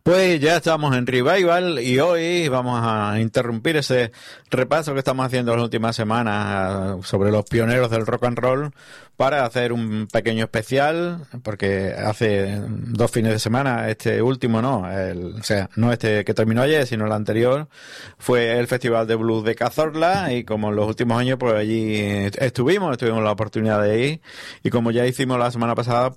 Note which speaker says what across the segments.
Speaker 1: Pues ya estamos en Revival y hoy vamos a interrumpir ese repaso que estamos haciendo las últimas semanas sobre los pioneros del rock and roll para hacer un pequeño especial, porque hace 2 fines de semana, este último no, no este que terminó ayer, sino el anterior, fue el Festival de Blues de Cazorla, y como en los últimos años, pues allí tuvimos la oportunidad de ir, y como ya hicimos la semana pasada,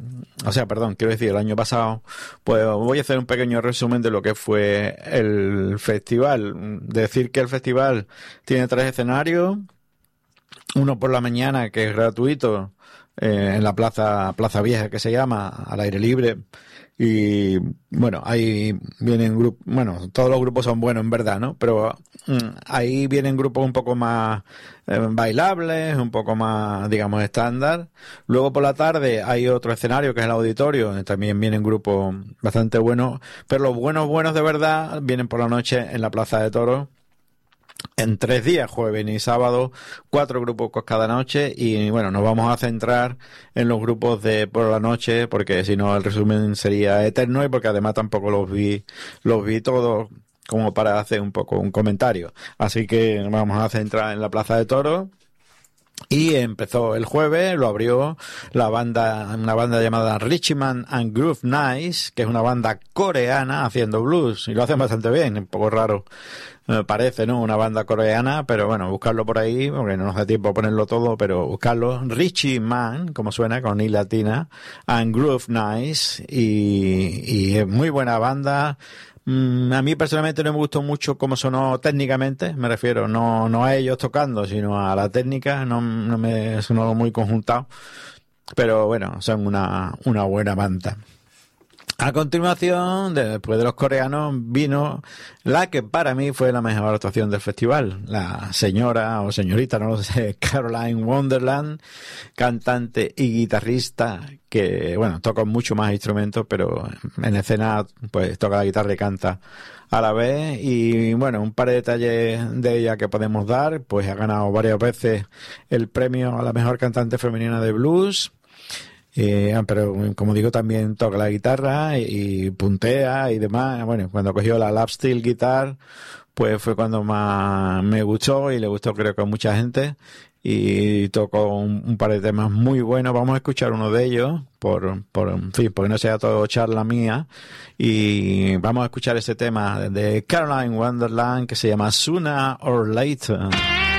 Speaker 1: el año pasado, pues voy a hacer un pequeño resumen de lo que fue el festival. Decir que el festival tiene 3 escenarios, uno por la mañana que es gratuito, en la plaza Vieja, que se llama, al aire libre, y bueno, ahí vienen grupos, todos los grupos son buenos en verdad, ¿no? Pero ahí vienen grupos un poco más bailables, un poco más, digamos, estándar. Luego por la tarde hay otro escenario que es el auditorio, donde también vienen grupos bastante buenos, pero los buenos de verdad vienen por la noche en la Plaza de Toros, en 3 días, jueves y sábado, 4 grupos cada noche, y bueno, nos vamos a centrar en los grupos de por la noche, porque si no el resumen sería eterno, y porque además tampoco los vi todos como para hacer un poco un comentario. Así que nos vamos a centrar en la Plaza de Toros. Y empezó el jueves, lo abrió una banda llamada Richman and Groove Nice, que es una banda coreana haciendo blues, y lo hacen bastante bien, un poco raro, me parece, ¿no? Una banda coreana, pero bueno, buscarlo por ahí, porque no nos da tiempo a ponerlo todo, pero buscarlo. Richman, como suena, con I latina, and Groove Nice, y es muy buena banda. A mí personalmente no me gustó mucho cómo sonó técnicamente, me refiero no a ellos tocando, sino a la técnica, no me sonó muy conjuntado, pero bueno, son una buena banda. A continuación, después de los coreanos, vino la que para mí fue la mejor actuación del festival, la señora o señorita, no lo sé, Caroline Wonderland, cantante y guitarrista, que bueno, toca mucho más instrumentos, pero en escena pues toca la guitarra y canta a la vez. Y bueno, un par de detalles de ella que podemos dar, pues ha ganado varias veces el premio a la mejor cantante femenina de blues. Pero como digo, también toca la guitarra y puntea y demás. Bueno, cuando cogió la lap steel guitar, pues fue cuando más me gustó, y le gustó creo que a mucha gente, y tocó un par de temas muy buenos. Vamos a escuchar uno de ellos en fin, porque no sea todo charla mía, y vamos a escuchar ese tema de Caroline Wonderland que se llama Sooner or Later.